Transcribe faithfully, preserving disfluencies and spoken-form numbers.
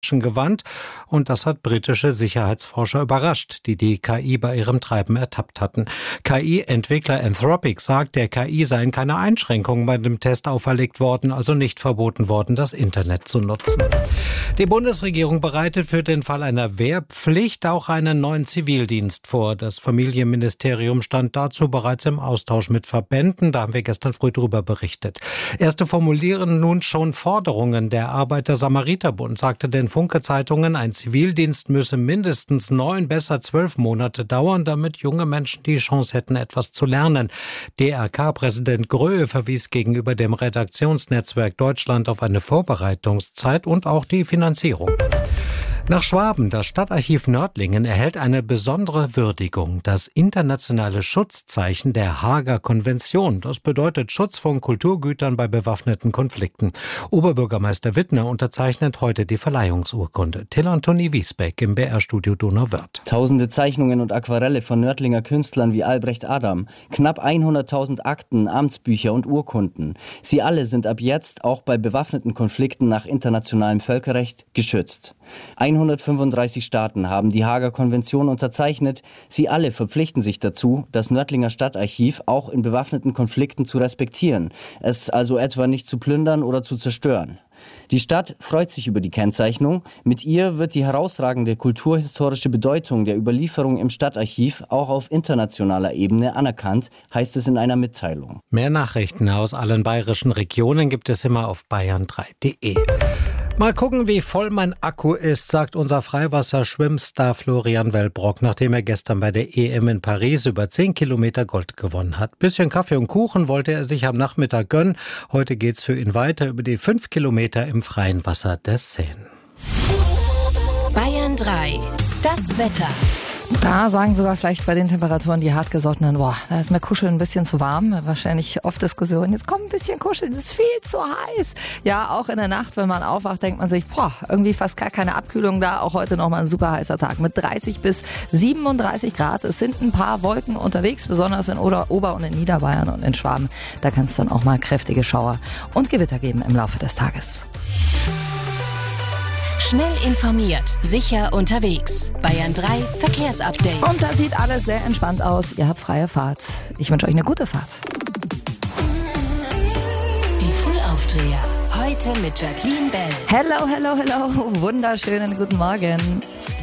gewandt und das hat britische Sicherheitsforscher überrascht, die die K I bei ihrem Treiben ertappt hatten. K I-Entwickler Anthropic sagt, der K I seien keine Einschränkungen bei dem Test auferlegt worden, also nicht verboten worden, das Internet zu nutzen. Die Bundesregierung bereitet für den Fall einer Wehrpflicht auch einen neuen Zivildienst vor. Das Familienministerium stand dazu bereits im Austausch mit Verbänden, da haben wir gestern früh darüber berichtet. Erste formulieren nun schon Forderungen. Der Arbeiter-Samariter-Bund sagte den Funke-Zeitungen, ein Zivildienst müsse mindestens neun, besser zwölf Monate dauern, damit junge Menschen die Chance hätten, etwas zu lernen. D R K-Präsident Gröhe verwies gegenüber dem Redaktionsnetzwerk Deutschland auf eine Vorbereitungszeit und auch die Finanzierung. Nach Schwaben, das Stadtarchiv Nördlingen erhält eine besondere Würdigung, das internationale Schutzzeichen der Haager Konvention. Das bedeutet Schutz von Kulturgütern bei bewaffneten Konflikten. Oberbürgermeister Wittner unterzeichnet heute die Verleihungsurkunde. Till Antoni Wiesbeck im B R-Studio Donauwörth. Tausende Zeichnungen und Aquarelle von Nördlinger Künstlern wie Albrecht Adam, knapp hunderttausend Akten, Amtsbücher und Urkunden. Sie alle sind ab jetzt auch bei bewaffneten Konflikten nach internationalem Völkerrecht geschützt. hundertfünfunddreißig Staaten haben die Haager Konvention unterzeichnet. Sie alle verpflichten sich dazu, das Nördlinger Stadtarchiv auch in bewaffneten Konflikten zu respektieren, es also etwa nicht zu plündern oder zu zerstören. Die Stadt freut sich über die Kennzeichnung. Mit ihr wird die herausragende kulturhistorische Bedeutung der Überlieferung im Stadtarchiv auch auf internationaler Ebene anerkannt, heißt es in einer Mitteilung. Mehr Nachrichten aus allen bayerischen Regionen gibt es immer auf bayern drei punkt de. Mal gucken, wie voll mein Akku ist, sagt unser Freiwasserschwimmstar Florian Wellbrock, nachdem er gestern bei der E M in Paris über zehn Kilometer Gold gewonnen hat. Bisschen Kaffee und Kuchen wollte er sich am Nachmittag gönnen. Heute geht's für ihn weiter über die fünf Kilometer im freien Wasser der Seine. Bayern drei, das Wetter. Da sagen sogar vielleicht bei den Temperaturen die Hartgesottenen, boah, da ist mir Kuscheln ein bisschen zu warm. Wahrscheinlich oft Diskussionen, jetzt kommt ein bisschen Kuscheln, es ist viel zu heiß. Ja, auch in der Nacht, wenn man aufwacht, denkt man sich, boah, irgendwie fast gar keine Abkühlung da. Auch heute nochmal ein super heißer Tag mit dreißig bis siebenunddreißig Grad. Es sind ein paar Wolken unterwegs, besonders in Ober-, Ober- und in Niederbayern und in Schwaben. Da kann es dann auch mal kräftige Schauer und Gewitter geben im Laufe des Tages. Schnell informiert, sicher unterwegs. Bayern drei Verkehrsupdate. Und da sieht alles sehr entspannt aus. Ihr habt freie Fahrt. Ich wünsche euch eine gute Fahrt. Die Frühaufdreher. Heute mit Jacqueline Bell. Hello, hello, hello. Wunderschönen guten Morgen.